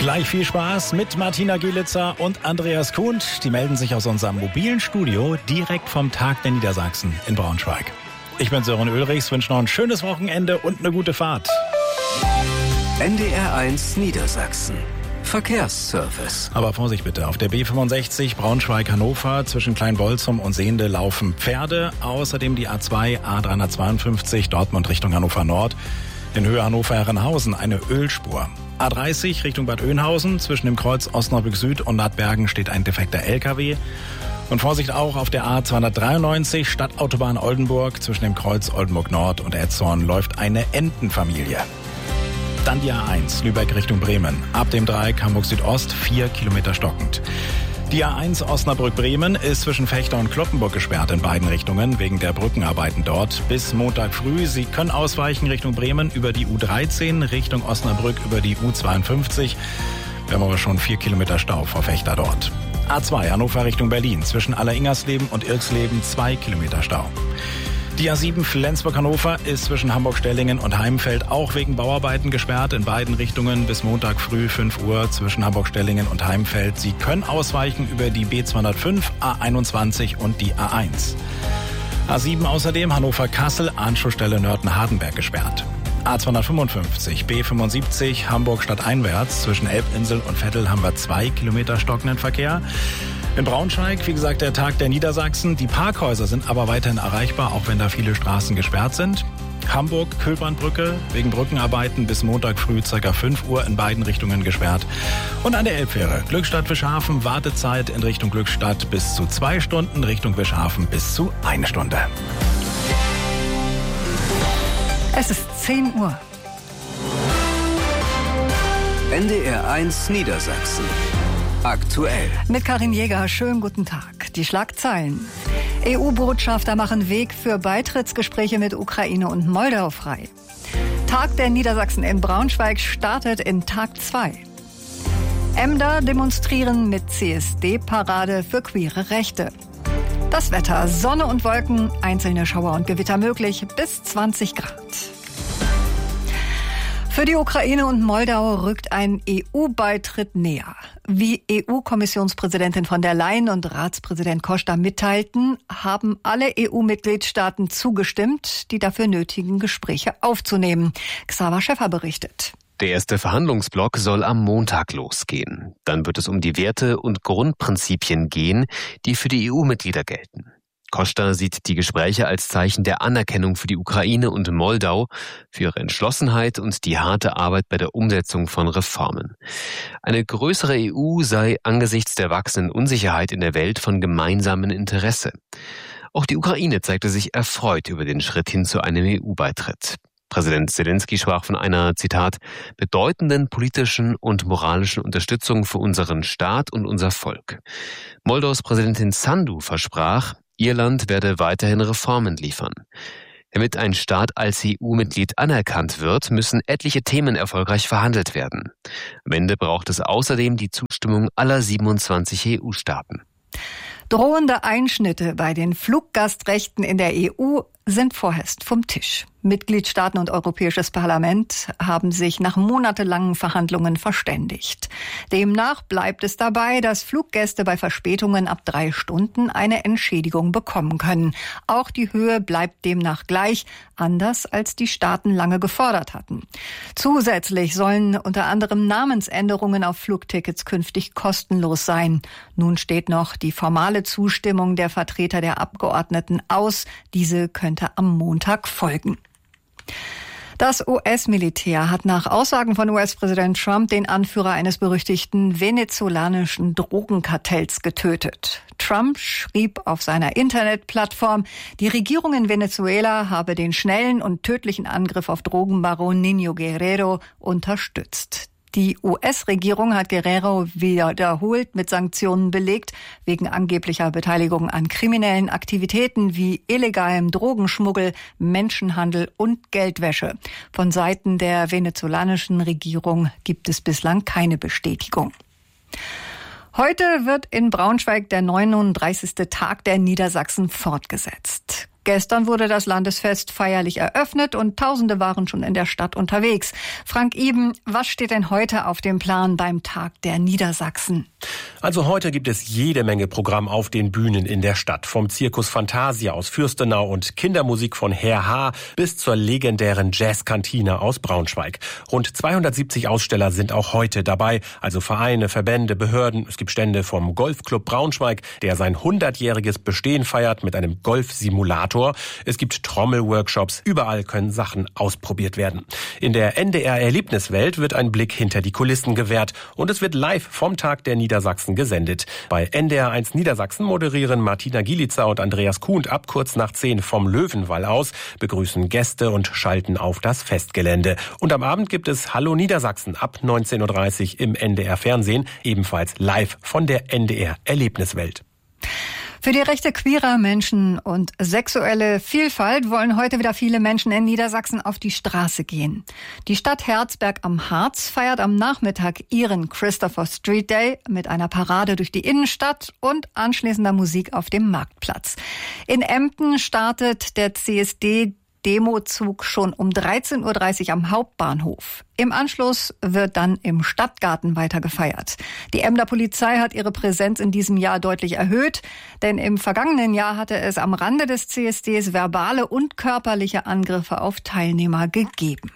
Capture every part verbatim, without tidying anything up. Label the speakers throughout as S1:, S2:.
S1: Gleich viel Spaß mit Martina Gielitzer und Andreas Kuhnt. Die melden sich aus unserem mobilen Studio direkt vom Tag der Niedersachsen in Braunschweig. Ich bin Sören Ulrichs, wünsche noch ein schönes Wochenende und eine gute Fahrt.
S2: N D R eins Niedersachsen. Verkehrsservice.
S1: Aber Vorsicht bitte, auf der B fünfundsechzig Braunschweig-Hannover zwischen Kleinbolzum und Sehnde laufen Pferde. Außerdem die A zwei, A dreihundertzweiundfünfzig Dortmund Richtung Hannover Nord. In Höhe Hannover-Herrenhausen eine Ölspur. A dreißig Richtung Bad Oeynhausen zwischen dem Kreuz Osnabrück Süd und Nadbergen steht ein defekter L K W. Und Vorsicht auch auf der A zweihundertdreiundneunzig Stadtautobahn Oldenburg zwischen dem Kreuz Oldenburg Nord und Etzhorn läuft eine Entenfamilie. Dann die A eins Lübeck Richtung Bremen. Ab dem Dreieck Hamburg Südost vier Kilometer stockend. Die A eins Osnabrück-Bremen ist zwischen Fechter und Kloppenburg gesperrt in beiden Richtungen wegen der Brückenarbeiten dort. Bis Montag früh. Sie können ausweichen Richtung Bremen über die U dreizehn, Richtung Osnabrück über die U zweiundfünfzig. Wir haben aber schon vier Kilometer Stau vor Fechter dort. A zwei Hannover Richtung Berlin. Zwischen Alleringersleben und Irksleben zwei Kilometer Stau. Die A sieben Flensburg-Hannover ist zwischen Hamburg-Stellingen und Heimfeld auch wegen Bauarbeiten gesperrt in beiden Richtungen bis Montag früh fünf Uhr zwischen Hamburg-Stellingen und Heimfeld. Sie können ausweichen über die B zweihundertfünf, A einundzwanzig und die A eins. A sieben außerdem Hannover-Kassel, Anschlussstelle Nörten-Hardenberg gesperrt. A zweihundertfünfundfünfzig, B fünfundsiebzig Hamburg stadteinwärts zwischen Elbinsel und Vettel haben wir zwei Kilometer stockenden Verkehr. In Braunschweig, wie gesagt, der Tag der Niedersachsen. Die Parkhäuser sind aber weiterhin erreichbar, auch wenn da viele Straßen gesperrt sind. Hamburg, Köhlbahnbrücke, wegen Brückenarbeiten bis Montag früh ca. fünf Uhr in beiden Richtungen gesperrt. Und an der Elbfähre, Glückstadt-Wischhafen, Wartezeit in Richtung Glückstadt bis zu zwei Stunden, Richtung Wischhafen bis zu eine Stunde.
S3: Es ist zehn Uhr.
S2: N D R eins Niedersachsen. Aktuell.
S3: Mit Karin Jäger, schönen guten Tag. Die Schlagzeilen. E U-Botschafter machen Weg für Beitrittsgespräche mit Ukraine und Moldau frei. Tag der Niedersachsen in Braunschweig startet in Tag zwei. Emder demonstrieren mit C S D-Parade für queere Rechte. Das Wetter, Sonne und Wolken, einzelne Schauer und Gewitter möglich, bis zwanzig Grad. Für die Ukraine und Moldau rückt ein E U-Beitritt näher. Wie E U-Kommissionspräsidentin von der Leyen und Ratspräsident Costa mitteilten, haben alle E U-Mitgliedstaaten zugestimmt, die dafür nötigen Gespräche aufzunehmen. Xaver Schäffer berichtet.
S4: Der erste Verhandlungsblock soll am Montag losgehen. Dann wird es um die Werte und Grundprinzipien gehen, die für die E U-Mitglieder gelten. Costa sieht die Gespräche als Zeichen der Anerkennung für die Ukraine und Moldau, für ihre Entschlossenheit und die harte Arbeit bei der Umsetzung von Reformen. Eine größere E U sei angesichts der wachsenden Unsicherheit in der Welt von gemeinsamem Interesse. Auch die Ukraine zeigte sich erfreut über den Schritt hin zu einem E U-Beitritt. Präsident Zelensky sprach von einer, Zitat, bedeutenden politischen und moralischen Unterstützung für unseren Staat und unser Volk. Moldaus Präsidentin Sandu versprach, ihr Land werde weiterhin Reformen liefern. Damit ein Staat als E U-Mitglied anerkannt wird, müssen etliche Themen erfolgreich verhandelt werden. Am Ende braucht es außerdem die Zustimmung aller siebenundzwanzig E U-Staaten.
S3: Drohende Einschnitte bei den Fluggastrechten in der E U sind vorerst vom Tisch. Mitgliedstaaten und Europäisches Parlament haben sich nach monatelangen Verhandlungen verständigt. Demnach bleibt es dabei, dass Fluggäste bei Verspätungen ab drei Stunden eine Entschädigung bekommen können. Auch die Höhe bleibt demnach gleich, anders als die Staaten lange gefordert hatten. Zusätzlich sollen unter anderem Namensänderungen auf Flugtickets künftig kostenlos sein. Nun steht noch die formale Zustimmung der Vertreter der Abgeordneten aus. Diese könnte am Montag folgen. Das U S-Militär hat nach Aussagen von U S-Präsident Trump den Anführer eines berüchtigten venezolanischen Drogenkartells getötet. Trump schrieb auf seiner Internetplattform, die Regierung in Venezuela habe den schnellen und tödlichen Angriff auf Drogenbaron Niño Guerrero unterstützt. Die U S-Regierung hat Guerrero wiederholt mit Sanktionen belegt, wegen angeblicher Beteiligung an kriminellen Aktivitäten wie illegalem Drogenschmuggel, Menschenhandel und Geldwäsche. Von Seiten der venezolanischen Regierung gibt es bislang keine Bestätigung. Heute wird in Braunschweig der neununddreißigste Tag der Niedersachsen fortgesetzt. Gestern wurde das Landesfest feierlich eröffnet und Tausende waren schon in der Stadt unterwegs. Frank Iben, was steht denn heute auf dem Plan beim Tag der Niedersachsen?
S5: Also heute gibt es jede Menge Programm auf den Bühnen in der Stadt. Vom Zirkus Fantasia aus Fürstenau und Kindermusik von Herr H. bis zur legendären Jazzkantine aus Braunschweig. Rund zweihundertsiebzig Aussteller sind auch heute dabei. Also Vereine, Verbände, Behörden. Es gibt Stände vom Golfclub Braunschweig, der sein hundertjähriges Bestehen feiert mit einem Golfsimulator. Es gibt Trommelworkshops, überall können Sachen ausprobiert werden. In der N D R-Erlebniswelt wird ein Blick hinter die Kulissen gewährt und es wird live vom Tag der Niedersachsen gesendet. Bei N D R eins Niedersachsen moderieren Martina Gielitzer und Andreas Kuhn ab kurz nach zehn vom Löwenwall aus, begrüßen Gäste und schalten auf das Festgelände. Und am Abend gibt es Hallo Niedersachsen ab neunzehn Uhr dreißig im N D R-Fernsehen, ebenfalls live von der N D R-Erlebniswelt.
S3: Für die Rechte queerer Menschen und sexuelle Vielfalt wollen heute wieder viele Menschen in Niedersachsen auf die Straße gehen. Die Stadt Herzberg am Harz feiert am Nachmittag ihren Christopher Street Day mit einer Parade durch die Innenstadt und anschließender Musik auf dem Marktplatz. In Emden startet der C S D Demozug schon um dreizehn Uhr dreißig am Hauptbahnhof. Im Anschluss wird dann im Stadtgarten weiter gefeiert. Die Emder Polizei hat ihre Präsenz in diesem Jahr deutlich erhöht, denn im vergangenen Jahr hatte es am Rande des C S Ds verbale und körperliche Angriffe auf Teilnehmer gegeben.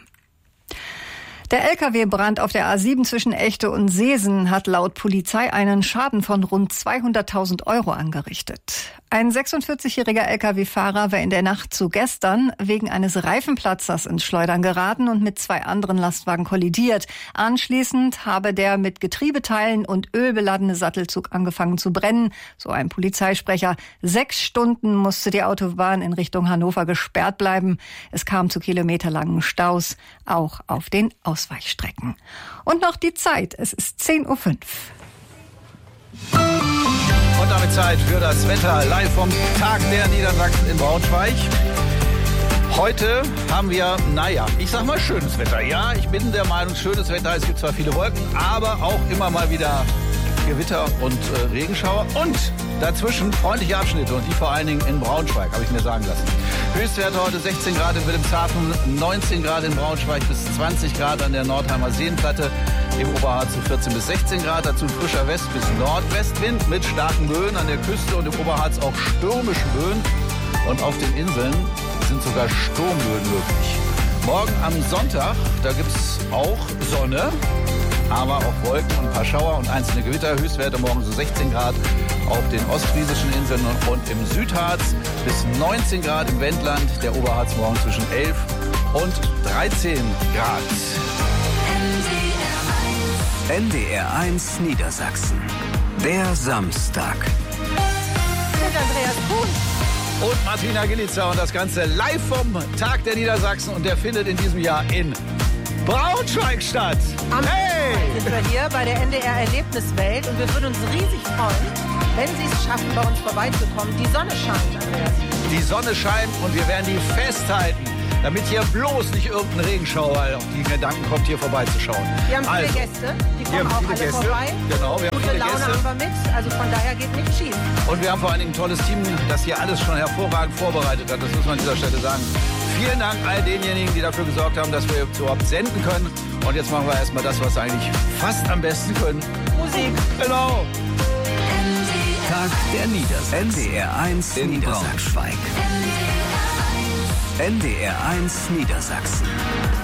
S3: Der L K W-Brand auf der A sieben zwischen Echte und Seesen hat laut Polizei einen Schaden von rund zweihunderttausend Euro angerichtet. Ein sechsundvierzigjähriger L K W-Fahrer war in der Nacht zu gestern wegen eines Reifenplatzers ins Schleudern geraten und mit zwei anderen Lastwagen kollidiert. Anschließend habe der mit Getriebeteilen und Öl beladene Sattelzug angefangen zu brennen, so ein Polizeisprecher. Sechs Stunden musste die Autobahn in Richtung Hannover gesperrt bleiben. Es kam zu kilometerlangen Staus, auch auf den Ausweichstrecken. Und noch die Zeit, es ist zehn Uhr fünf.
S6: Und damit Zeit für das Wetter live vom Tag der Niedersachsen in Braunschweig. Heute haben wir, naja, ich sag mal schönes Wetter. Ja, ich bin der Meinung, schönes Wetter. Es gibt zwar viele Wolken, aber auch immer mal wieder Gewitter und äh, Regenschauer. Und dazwischen freundliche Abschnitte und die vor allen Dingen in Braunschweig, habe ich mir sagen lassen. Höchstwerte heute sechzehn Grad in Wilhelmshaven, neunzehn Grad in Braunschweig bis zwanzig Grad an der Nordheimer Seenplatte. Im Oberharz zu vierzehn bis sechzehn Grad, dazu frischer West- bis Nordwestwind mit starken Böen an der Küste und im Oberharz auch stürmische Böen. Und auf den Inseln sind sogar Sturmböen möglich. Morgen am Sonntag, da gibt es auch Sonne, aber auch Wolken und ein paar Schauer und einzelne Gewitter. Höchstwerte morgen so sechzehn Grad auf den ostfriesischen Inseln und im Südharz bis neunzehn Grad im Wendland. Der Oberharz morgen zwischen elf und dreizehn Grad.
S2: N D R eins Niedersachsen. Der Samstag.
S7: Mit Andreas Kuhn.
S6: Und Martina Gielitzer und das Ganze live vom Tag der Niedersachsen. Und der findet in diesem Jahr in Braunschweig statt.
S7: Am
S6: Hey!
S7: sind wir hier bei der N D R-Erlebniswelt. Und wir würden uns riesig freuen, wenn Sie es schaffen, bei uns vorbeizukommen. Die Sonne scheint, Andreas.
S6: Die Sonne scheint und wir werden die festhalten, damit hier bloß nicht irgendein Regenschauer auf die Gedanken kommt, hier vorbeizuschauen.
S7: Wir haben viele
S6: also,
S7: Gäste, die
S6: wir
S7: kommen
S6: haben
S7: auch
S6: viele
S7: alle
S6: Gäste.
S7: vorbei.
S6: Genau, wir haben
S7: Gute
S6: viele
S7: Laune
S6: Gäste.
S7: haben wir mit, also von daher geht nichts schief.
S6: Und wir haben vor allen Dingen ein tolles Team, das hier alles schon hervorragend vorbereitet hat. Das muss man an dieser Stelle sagen. Vielen Dank all denjenigen, die dafür gesorgt haben, dass wir überhaupt senden können. Und jetzt machen wir erstmal das, was wir eigentlich fast am besten können.
S7: Musik.
S6: Genau.
S2: Tag der Niedersachsen. N D R eins in Braunschweig. N D R eins Niedersachsen.